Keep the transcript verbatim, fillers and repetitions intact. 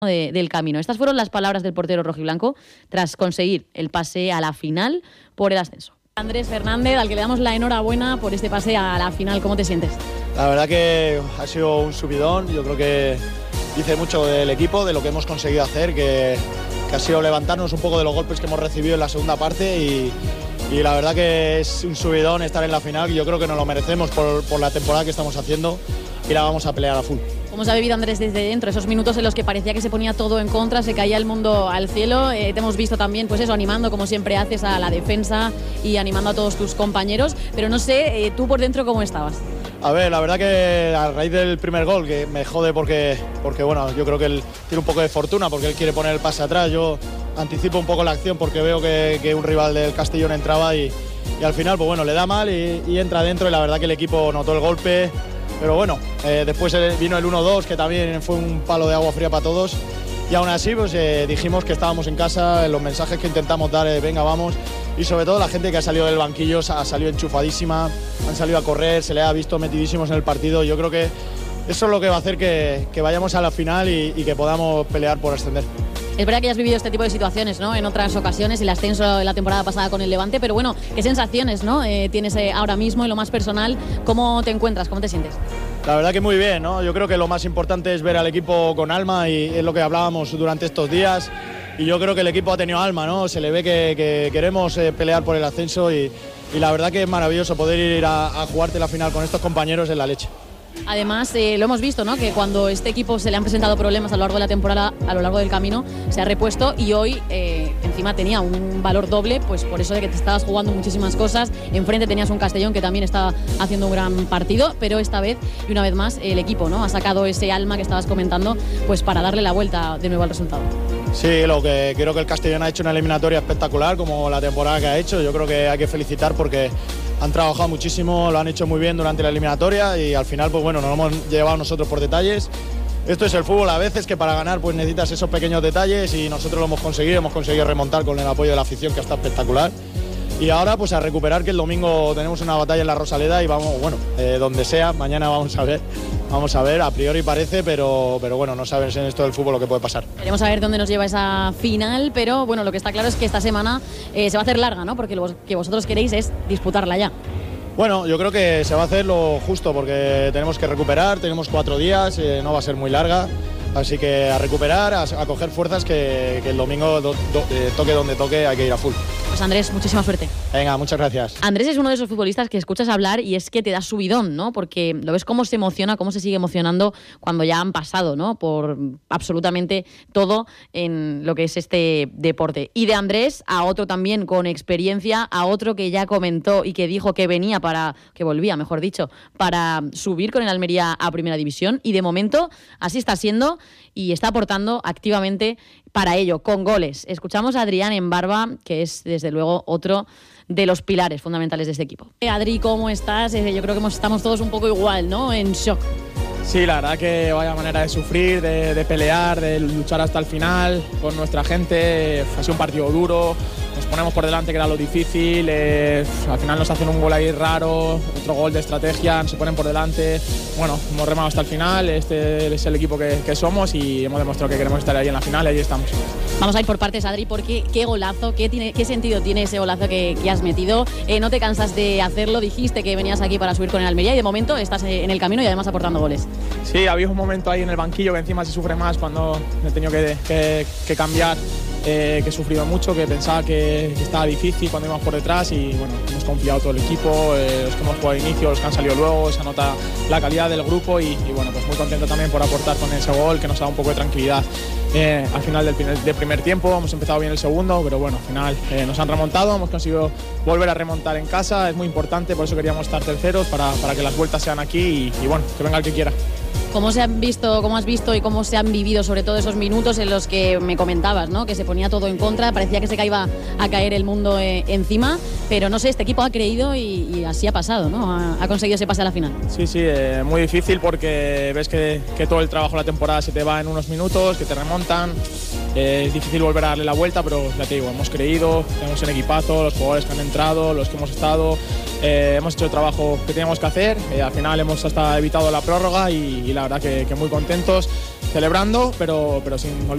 De, del camino. Estas fueron las palabras del portero rojiblanco tras conseguir el pase a la final por el ascenso. Andrés Fernández, al que le damos la enhorabuena por este pase a la final. ¿Cómo te sientes? La verdad que ha sido un subidón. Yo creo que dice mucho del equipo, de lo que hemos conseguido hacer, que, que ha sido levantarnos un poco de los golpes que hemos recibido en la segunda parte y, y la verdad que es un subidón estar en la final. Yo creo que nos lo merecemos por, por la temporada que estamos haciendo y la vamos a pelear a full. ¿Cómo se ha vivido, Andrés, desde dentro? Esos minutos en los que parecía que se ponía todo en contra, se caía el mundo al cielo. Eh, te hemos visto también, pues eso, animando, como siempre haces, a la defensa y animando a todos tus compañeros. Pero no sé, eh, tú por dentro, ¿cómo estabas? A ver, la verdad que a raíz del primer gol, que me jode porque, porque bueno, yo creo que él tiene un poco de fortuna, porque él quiere poner el pase atrás. Yo anticipo un poco la acción porque veo que, que un rival del Castellón entraba y, y al final, pues bueno, le da mal y, y entra dentro y la verdad que el equipo notó el golpe. Pero bueno, eh, después vino el uno dos, que también fue un palo de agua fría para todos. Y aún así, pues eh, dijimos que estábamos en casa, los mensajes que intentamos dar, eh, venga, vamos. Y sobre todo la gente que ha salido del banquillo ha salido enchufadísima, han salido a correr, se le ha visto metidísimos en el partido. Yo creo que eso es lo que va a hacer que, que vayamos a la final y, y que podamos pelear por ascender. Es verdad que ya has vivido este tipo de situaciones, ¿no?, en otras ocasiones, el ascenso de la temporada pasada con el Levante, pero bueno, ¿qué sensaciones, ¿no?, eh, tienes eh, ahora mismo en lo más personal? ¿Cómo te encuentras? ¿Cómo te sientes? La verdad que muy bien, ¿no? Yo creo que lo más importante es ver al equipo con alma y es lo que hablábamos durante estos días y yo creo que el equipo ha tenido alma, ¿no? Se le ve que, que queremos eh, pelear por el ascenso y, y la verdad que es maravilloso poder ir a, a jugarte la final con estos compañeros en la leche. Además, eh, lo hemos visto, ¿no?, que cuando este equipo se le han presentado problemas a lo largo de la temporada, a lo largo del camino, se ha repuesto y hoy eh, encima tenía un valor doble, pues por eso de que te estabas jugando muchísimas cosas. Enfrente tenías un Castellón que también estaba haciendo un gran partido, pero esta vez y una vez más el equipo, ¿no?, ha sacado ese alma que estabas comentando, pues para darle la vuelta de nuevo al resultado. Sí, lo que creo que el Castellón ha hecho una eliminatoria espectacular, como la temporada que ha hecho. Yo creo que hay que felicitar porque han trabajado muchísimo, lo han hecho muy bien durante la eliminatoria y al final, pues bueno, nos lo hemos llevado nosotros por detalles. Esto es el fútbol a veces, que para ganar pues necesitas esos pequeños detalles y nosotros lo hemos conseguido, hemos conseguido remontar con el apoyo de la afición, que está espectacular. Y ahora pues a recuperar, que el domingo tenemos una batalla en la Rosaleda y vamos, bueno, eh, donde sea, mañana vamos a ver, vamos a ver, a priori parece, pero, pero bueno, no sabes en esto del fútbol lo que puede pasar. Queremos saber dónde nos lleva esa final, pero bueno, lo que está claro es que esta semana eh, se va a hacer larga, ¿no?, porque lo que vosotros queréis es disputarla ya. Bueno, yo creo que se va a hacer lo justo porque tenemos que recuperar, tenemos cuatro días, eh, no va a ser muy larga. Así que a recuperar, a, a coger fuerzas, que, que el domingo do, do, eh, toque donde toque, hay que ir a full. Pues Andrés, muchísima suerte. Venga, muchas gracias. Andrés es uno de esos futbolistas que escuchas hablar y es que te da subidón, ¿no? Porque lo ves cómo se emociona, cómo se sigue emocionando cuando ya han pasado, ¿no?, por absolutamente todo en lo que es este deporte. Y de Andrés a otro también con experiencia, a otro que ya comentó y que dijo que venía para, que volvía, mejor dicho, para subir con el Almería a Primera División y de momento así está siendo y está aportando activamente para ello, con goles. Escuchamos a Adrián en Barba, que es desde luego otro de los pilares fundamentales de este equipo. Adri, ¿cómo estás? Yo creo que estamos todos un poco igual, ¿no?, en shock. Sí, la verdad que vaya manera de sufrir, de, de pelear, de luchar hasta el final con nuestra gente. Ha sido un partido duro, nos ponemos por delante, que era lo difícil, eh, al final nos hacen un gol ahí raro, otro gol de estrategia, se ponen por delante. Bueno, hemos remado hasta el final, este es el equipo que, que somos y hemos demostrado que queremos estar ahí en la final y ahí estamos. Vamos a ir por partes, Adri, porque qué golazo, qué, tiene, qué sentido tiene ese golazo que, que has metido. Eh, no te cansas de hacerlo, dijiste que venías aquí para subir con el Almería y de momento estás en el camino y además aportando goles. Sí, había un momento ahí en el banquillo que encima se sufre más cuando he tenido que, que, que cambiar, eh, que he sufrido mucho, que pensaba que, que estaba difícil cuando íbamos por detrás y bueno, hemos confiado todo el equipo, eh, los que hemos jugado de inicio, los que han salido luego, se nota la calidad del grupo y, y bueno, pues muy contento también por aportar con ese gol que nos da un poco de tranquilidad. Eh, al final del primer, del primer tiempo hemos empezado bien el segundo, pero bueno, al final eh, nos han remontado, hemos conseguido volver a remontar en casa, es muy importante, por eso queríamos estar terceros, para, para que las vueltas sean aquí y, y bueno, que venga el que quiera. ¿Cómo se han visto, cómo has visto y cómo se han vivido sobre todo esos minutos en los que me comentabas, ¿no?, que se ponía todo en contra, parecía que se iba a caer el mundo eh, encima, pero no sé, este equipo ha creído y, y así ha pasado, ¿no?, ha, ha conseguido ese pase a la final. Sí, sí, eh, muy difícil porque ves que, que todo el trabajo de la temporada se te va en unos minutos, que te remontan, eh, es difícil volver a darle la vuelta, pero ya te digo, hemos creído, tenemos el equipazo, los jugadores que han entrado, los que hemos estado, eh, hemos hecho el trabajo que teníamos que hacer, eh, al final hemos hasta evitado la prórroga y, y la verdad que, que muy contentos, celebrando, pero, pero sin olvidar